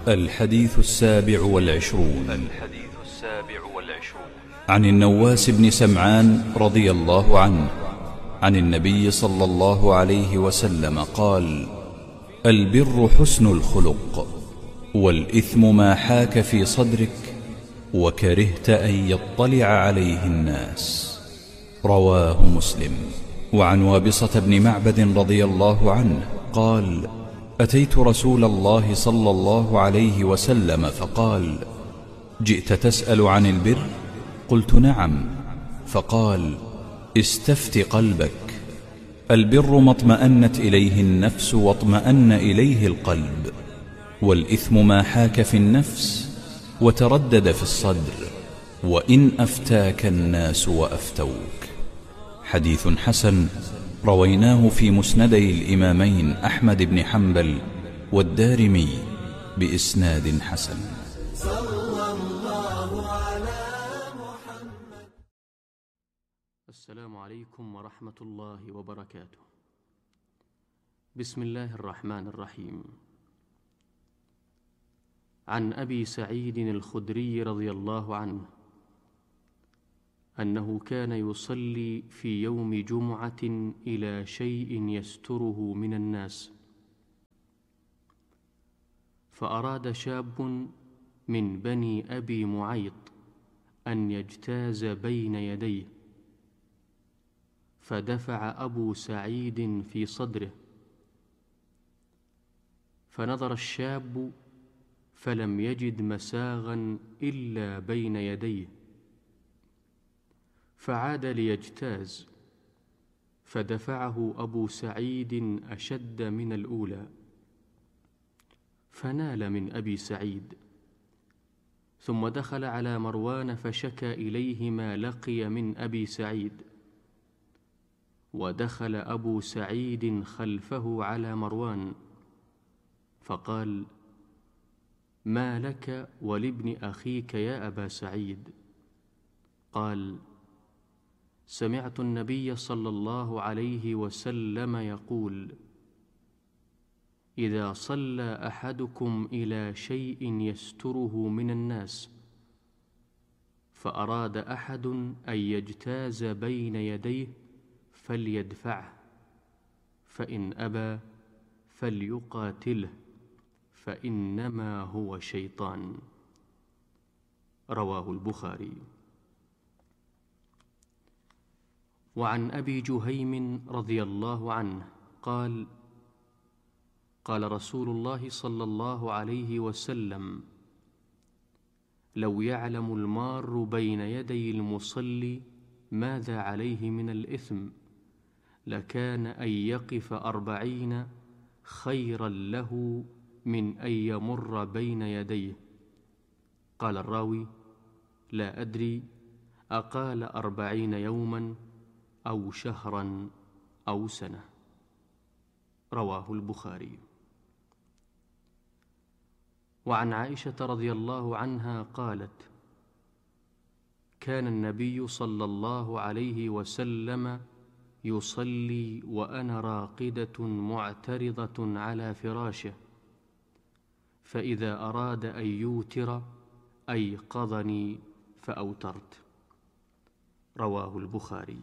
الحديث السابع والعشرون عن النواس بن سمعان رضي الله عنه عن النبي صلى الله عليه وسلم قال: البر حسن الخلق، والإثم ما حاك في صدرك وكرهت أن يطلع عليه الناس. رواه مسلم. وعن وابصة بن معبد رضي الله عنه قال: أتيت رسول الله صلى الله عليه وسلم فقال: جئت تسأل عن البر؟ قلت: نعم. فقال: استفت قلبك. البر ما اطمأنت إليه النفس واطمأن إليه القلب، والإثم ما حاك في النفس وتردد في الصدر، وإن أفتاك الناس وأفتوك. حديث حسن، رويناه في مسندي الإمامين أحمد بن حنبل والدارمي بإسناد حسن. صلى الله على محمد. السلام عليكم ورحمة الله وبركاته. بسم الله الرحمن الرحيم. عن أبي سعيد الخدري رضي الله عنه أنه كان يصلي في يوم جمعة إلى شيء يستره من الناس، فأراد شاب من بني أبي معيط أن يجتاز بين يديه، فدفع أبو سعيد في صدره، فنظر الشاب فلم يجد مساغا إلا بين يديه، فعاد ليجتاز، فدفعه أبو سعيد أشد من الأولى، فنال من أبي سعيد، ثم دخل على مروان فشكى إليه ما لقي من أبي سعيد، ودخل أبو سعيد خلفه على مروان فقال: ما لك ولابن أخيك يا أبا سعيد؟ قال: سمعت النبي صلى الله عليه وسلم يقول: إذا صلى أحدكم إلى شيء يستره من الناس، فأراد أحد أن يجتاز بين يديه فليدفعه، فإن أبى فليقاتله، فإنما هو شيطان. رواه البخاري. وعن أبي جهيم رضي الله عنه قال: قال رسول الله صلى الله عليه وسلم: لو يعلم المار بين يدي المصلي ماذا عليه من الإثم لكان أن يقف 40 خيرا له من أن يمر بين يديه. قال الراوي: لا أدري أقال 40 يوما أو شهرا أو سنة. رواه البخاري. وعن عائشة رضي الله عنها قالت: كان النبي صلى الله عليه وسلم يصلي وأنا راقدة معترضة على فراشه، فإذا أراد أن يوتر أيقظني فأوترت. رواه البخاري.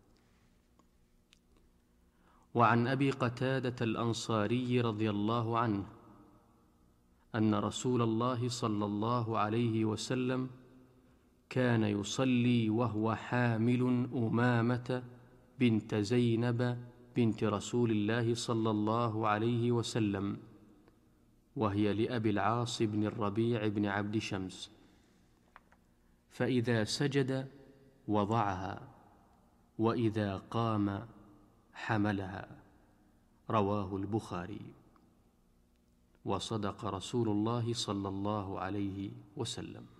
وعن أبي قتادة الأنصاري رضي الله عنه أن رسول الله صلى الله عليه وسلم كان يصلي وهو حامل أمامة بنت زينب بنت رسول الله صلى الله عليه وسلم، وهي لأبي العاص بن الربيع بن عبد شمس، فإذا سجد وضعها، وإذا قام حملها. رواه البخاري. وصدق رسول الله صلى الله عليه وسلم.